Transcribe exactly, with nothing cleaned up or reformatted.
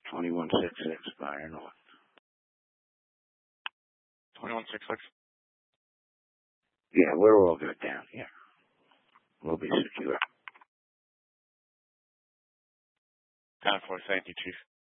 twenty-one sixty-six Byron North. twenty-one sixty-six? Yeah, we're all good down here. We'll be secure. ten four, thank you, Chief.